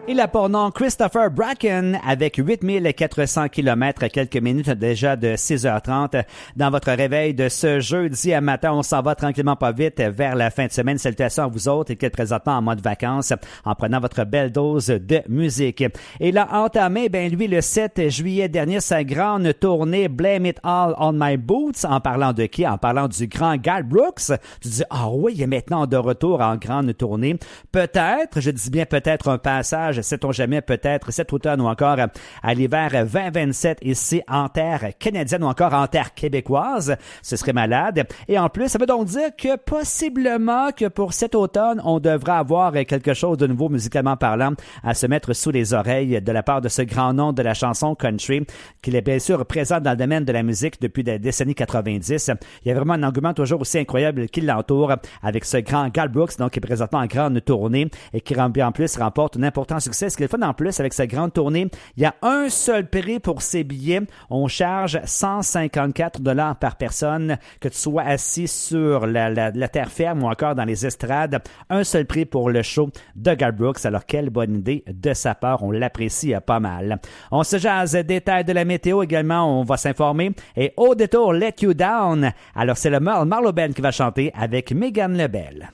Il a pour nom Christopher Bracken avec 8400 km, quelques minutes déjà de 6h30 dans votre réveil de ce jeudi à matin. On s'en va tranquillement pas vite vers la fin de semaine. Salutations à vous autres qui êtes présentement en mode vacances en prenant votre belle dose de musique. Et il a entamé, lui, le 7 juillet dernier, sa grande tournée Blame It All on My Boots. En parlant de qui? En parlant du grand Garth Brooks. Tu dis, oui, il est maintenant de retour en grande tournée. Peut-être, je dis bien peut-être un passage, sait-on jamais, peut-être cet automne ou encore à l'hiver 2027 ici en terre canadienne ou encore en terre québécoise. Ce serait malade. Et en plus, ça veut donc dire que possiblement que pour cet automne, on devra avoir quelque chose de nouveau musicalement parlant à se mettre sous les oreilles de la part de ce grand nom de la chanson country, qu'il est bien sûr présent dans le domaine de la musique depuis la décennie 90. Il y a vraiment un engouement toujours aussi incroyable qui l'entoure avec ce grand Garth Brooks, donc qui est présentement en grande tournée et qui en plus remporte un important succès. Ce qui est le fun en plus avec cette grande tournée, il y a un seul prix pour ces billets. On charge 154 $ par personne, que tu sois assis sur la terre ferme ou encore dans les estrades. Un seul prix pour le show de Garth Brooks. Alors, quelle bonne idée de sa part. On l'apprécie pas mal. On se jase détails de la météo également. On va s'informer. Et au détour, Let You Down. Alors, c'est le Marlo Band qui va chanter avec Megan Lebel.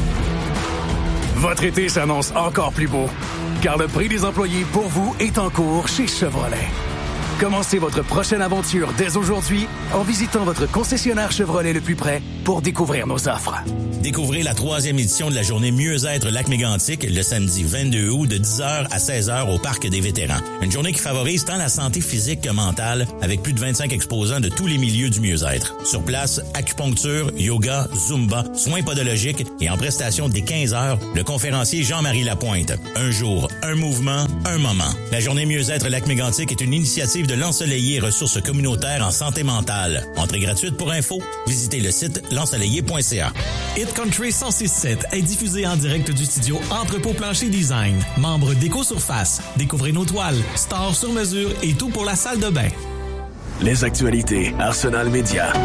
Votre été s'annonce encore plus beau, car le prix des employés pour vous est en cours chez Chevrolet. Commencez votre prochaine aventure dès aujourd'hui en visitant votre concessionnaire Chevrolet le plus près pour découvrir nos offres. Découvrez la 3e édition de la journée Mieux-être Lac-Mégantic le samedi 22 août de 10h à 16h au Parc des vétérans. Une journée qui favorise tant la santé physique que mentale avec plus de 25 exposants de tous les milieux du mieux-être. Sur place, acupuncture, yoga, zumba, soins podologiques et en prestation dès 15h, le conférencier Jean-Marie Lapointe. Un jour, un mouvement, un moment. La journée Mieux-être Lac-Mégantic est une initiative de l'Ensoleillé Ressources communautaires en santé mentale. Entrée gratuite pour info, visitez le site l'ensoleillé.ca. Hit Country 106.7 est diffusé en direct du studio Entrepôt Plancher Design. Membre d'Éco-Surface. Découvrez nos toiles, stores sur mesure et tout pour la salle de bain. Les actualités Arsenal Média.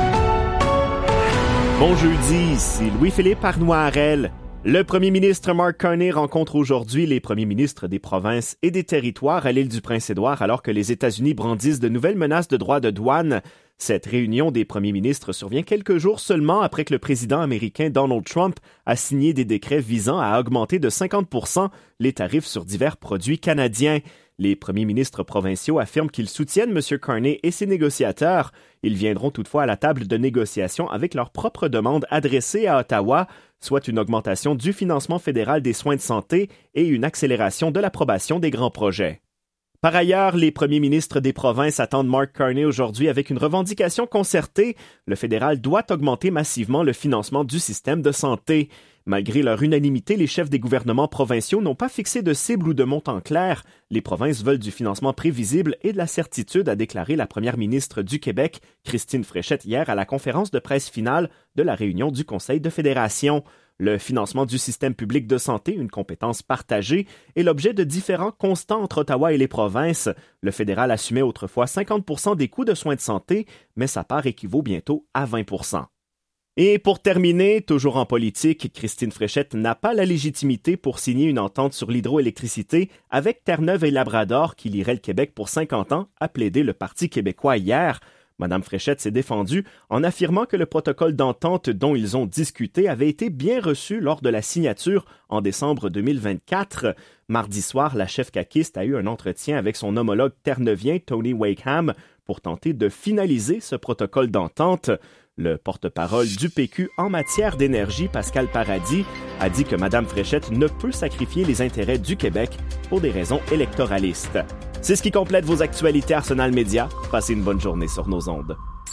Bon jeudi, ici Louis-Philippe Arnoirel. Le premier ministre Mark Carney rencontre aujourd'hui les premiers ministres des provinces et des territoires à l'île du Prince-Édouard alors que les États-Unis brandissent de nouvelles menaces de droits de douane. Cette réunion des premiers ministres survient quelques jours seulement après que le président américain Donald Trump a signé des décrets visant à augmenter de 50% les tarifs sur divers produits canadiens. Les premiers ministres provinciaux affirment qu'ils soutiennent M. Carney et ses négociateurs. Ils viendront toutefois à la table de négociation avec leurs propres demandes adressées à Ottawa, soit une augmentation du financement fédéral des soins de santé et une accélération de l'approbation des grands projets. Par ailleurs, les premiers ministres des provinces attendent Mark Carney aujourd'hui avec une revendication concertée. Le fédéral doit augmenter massivement le financement du système de santé. Malgré leur unanimité, les chefs des gouvernements provinciaux n'ont pas fixé de cible ou de montant clair. Les provinces veulent du financement prévisible et de la certitude, a déclaré la première ministre du Québec, Christine Fréchette, hier à la conférence de presse finale de la réunion du Conseil de fédération. Le financement du système public de santé, une compétence partagée, est l'objet de différends constants entre Ottawa et les provinces. Le fédéral assumait autrefois 50% des coûts de soins de santé, mais sa part équivaut bientôt à 20%. Et pour terminer, toujours en politique, Christine Fréchette n'a pas la légitimité pour signer une entente sur l'hydroélectricité avec Terre-Neuve et Labrador qui lierait le Québec pour 50 ans, a plaidé le Parti québécois hier. Madame Fréchette s'est défendue en affirmant que le protocole d'entente dont ils ont discuté avait été bien reçu lors de la signature en décembre 2024. Mardi soir, la chef caquiste a eu un entretien avec son homologue terneuvien Tony Wakeham pour tenter de finaliser ce protocole d'entente. Le porte-parole du PQ en matière d'énergie, Pascal Paradis, a dit que Mme Fréchette ne peut sacrifier les intérêts du Québec pour des raisons électoralistes. C'est ce qui complète vos actualités Arsenal Média. Passez une bonne journée sur nos ondes.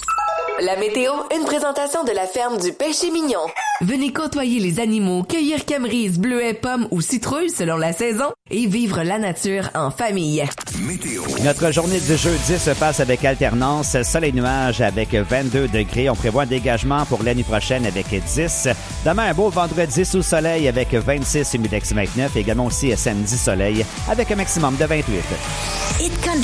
La météo, une présentation de la ferme du Péché Mignon. Venez côtoyer les animaux, cueillir camerises, bleuets, pommes ou citrouilles selon la saison et vivre la nature en famille. Météo. Notre journée de jeudi se passe avec alternance soleil-nuage avec 22 degrés. On prévoit un dégagement pour l'année prochaine avec 10. Demain, un beau vendredi sous soleil avec 26, humidex 29. Et également aussi samedi soleil avec un maximum de 28. Hit Country.